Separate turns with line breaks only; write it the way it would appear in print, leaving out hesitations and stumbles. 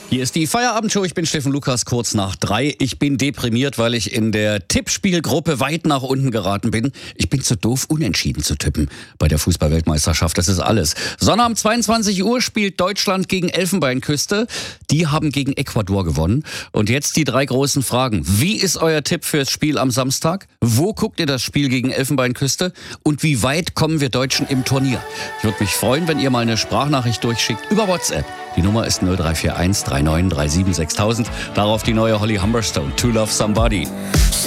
Hier ist die Feierabendshow. Ich bin Steffen Lukas, kurz nach 3. Ich bin deprimiert, weil ich in der Tippspielgruppe weit nach unten geraten bin. Ich bin zu doof, unentschieden zu tippen bei der Fußball-Weltmeisterschaft. Das ist alles. Sonnabend 22 Uhr spielt Deutschland gegen Elfenbeinküste. Die haben gegen Ecuador gewonnen. Und jetzt die 3 großen Fragen. Wie ist euer Tipp fürs Spiel am Samstag? Wo guckt ihr das Spiel gegen Elfenbeinküste? Und wie weit kommen wir Deutschen im Turnier? Ich würde mich freuen, wenn ihr mal eine Sprachnachricht durchschickt über WhatsApp. Die Nummer ist 0341 3937 6000. Darauf die neue Holly Humberstone, To Love Somebody.